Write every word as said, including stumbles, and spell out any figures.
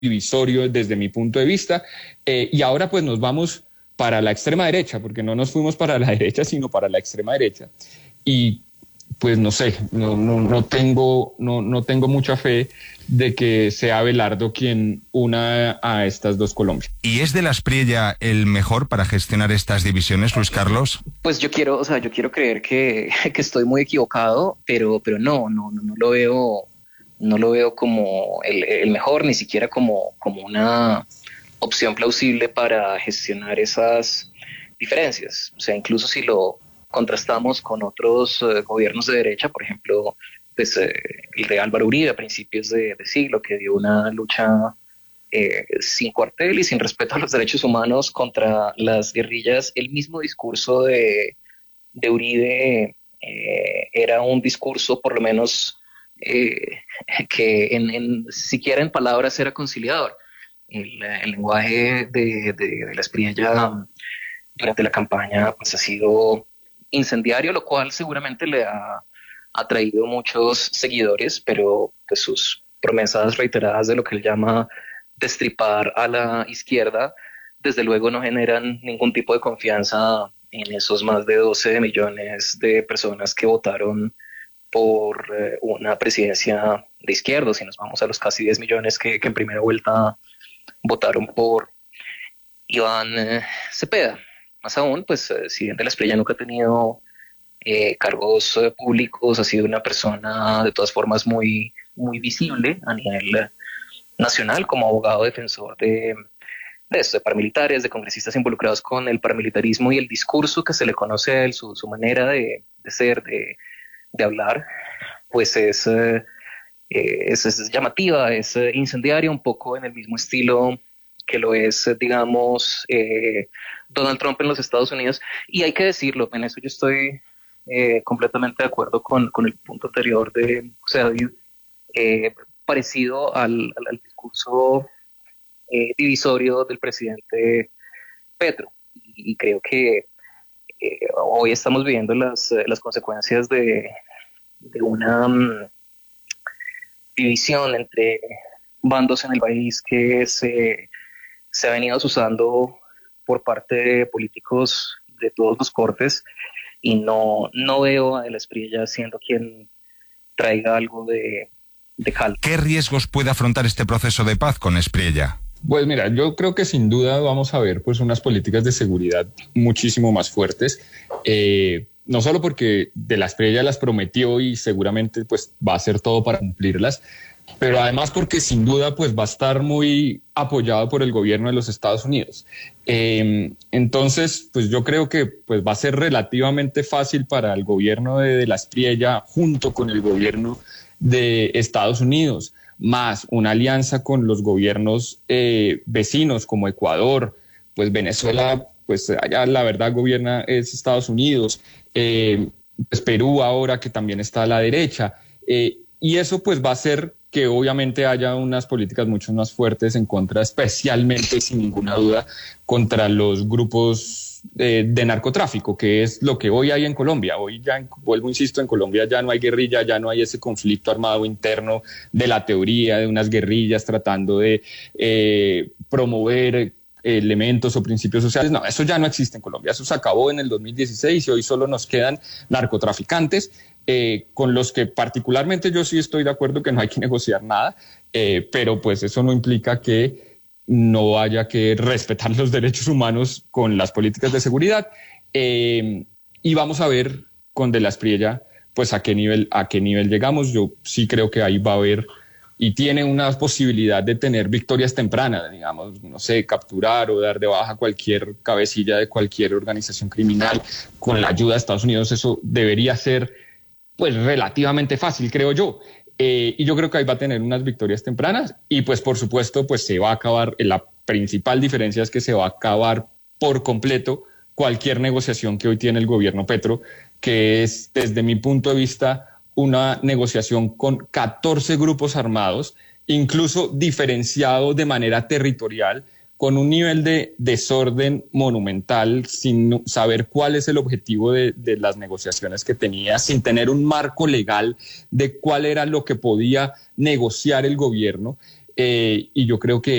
divisorio desde mi punto de vista, eh, y ahora pues nos vamos para la extrema derecha, porque no nos fuimos para la derecha, sino para la extrema derecha, y pues no sé, no, no, no, tengo, no, no tengo mucha fe de que sea Abelardo quien una a estas dos Colombias. ¿Y es de la Aspriella el mejor para gestionar estas divisiones, Luis Carlos? Pues yo quiero, o sea, yo quiero creer que, que estoy muy equivocado, pero, pero no, no, no, no lo veo, no lo veo como el, el mejor, ni siquiera como, como una opción plausible para gestionar esas diferencias. O sea, incluso si lo contrastamos con otros uh, gobiernos de derecha, por ejemplo, pues, eh, el de Álvaro Uribe a principios de, de siglo, que dio una lucha eh, sin cuartel y sin respeto a los derechos humanos contra las guerrillas. El mismo discurso de, de Uribe eh, era un discurso, por lo menos, eh, que en, en, siquiera en palabras era conciliador. El, el lenguaje de, de, de la Aspriella durante la campaña pues, ha sido incendiario, lo cual seguramente le ha atraído muchos seguidores, pero pues, sus promesas reiteradas de lo que él llama destripar a la izquierda, desde luego no generan ningún tipo de confianza en esos más de doce millones de personas que votaron por eh, una presidencia de izquierda. Si nos vamos a los casi diez millones que, que en primera vuelta votaron por Iván eh, Cepeda. Más aún, pues, eh, si bien de la Aspriella nunca ha tenido eh, cargos eh, públicos, ha sido una persona de todas formas muy, muy visible a nivel eh, nacional como abogado defensor de, de esto, de paramilitares, de congresistas involucrados con el paramilitarismo y el discurso que se le conoce a él, su, su manera de, de ser, de, de hablar, pues es, eh, es, es llamativa, es eh, incendiaria, un poco en el mismo estilo que lo es, digamos, eh, Donald Trump en los Estados Unidos. Y hay que decirlo, en eso yo estoy eh, completamente de acuerdo con, con el punto anterior de José David, eh, parecido al, al, al discurso eh, divisorio del presidente Petro. Y, y creo que eh, hoy estamos viviendo las, las consecuencias de, de una um, división entre bandos en el país que se... se ha venido usando por parte de políticos de todos los cortes, y no, no veo a de la Aspriella siendo quien traiga algo de, de calma. ¿Qué riesgos puede afrontar este proceso de paz con Aspriella? Pues mira, yo creo que sin duda vamos a ver pues unas políticas de seguridad muchísimo más fuertes, eh, no solo porque de la Aspriella las prometió y seguramente pues va a hacer todo para cumplirlas, pero además porque sin duda pues va a estar muy apoyado por el gobierno de los Estados Unidos. Eh, entonces, pues yo creo que pues va a ser relativamente fácil para el gobierno de, de la Aspriella, junto con el gobierno de Estados Unidos, más una alianza con los gobiernos eh, vecinos como Ecuador, pues Venezuela, pues allá la verdad gobierna es Estados Unidos, eh, pues Perú ahora que también está a la derecha, eh, y eso pues va a hacer que obviamente haya unas políticas mucho más fuertes en contra, especialmente, sin ninguna duda, contra los grupos de, de narcotráfico, que es lo que hoy hay en Colombia. Hoy ya, vuelvo, insisto, en Colombia ya no hay guerrilla, ya no hay ese conflicto armado interno de la teoría de unas guerrillas tratando de eh, promover elementos o principios sociales. No, eso ya no existe en Colombia. Eso se acabó en el dos mil dieciséis y hoy solo nos quedan narcotraficantes, Eh, con los que particularmente yo sí estoy de acuerdo que no hay que negociar nada, eh, pero pues eso no implica que no haya que respetar los derechos humanos con las políticas de seguridad, eh, y vamos a ver con de la Aspriella pues a qué nivel, a qué nivel llegamos. Yo sí creo que ahí va a haber y tiene una posibilidad de tener victorias tempranas, digamos, no sé, capturar o dar de baja cualquier cabecilla de cualquier organización criminal con la ayuda de Estados Unidos. Eso debería ser pues relativamente fácil, creo yo. Eh, y yo creo que ahí va a tener unas victorias tempranas y pues por supuesto pues se va a acabar, la principal diferencia es que se va a acabar por completo cualquier negociación que hoy tiene el gobierno Petro, que es desde mi punto de vista una negociación con catorce grupos armados, incluso diferenciado de manera territorial, con un nivel de desorden monumental, sin saber cuál es el objetivo de, de las negociaciones que tenía, sin tener un marco legal de cuál era lo que podía negociar el gobierno. eh, y yo creo que